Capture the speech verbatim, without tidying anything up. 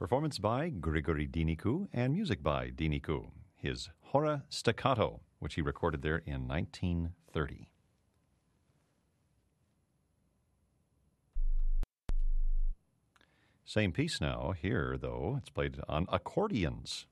Performance by Grigory Dinicu and music by Dinicu. His Hora Staccato, which he recorded there in nineteen thirty. Same piece now. Here, though, it's played on accordions.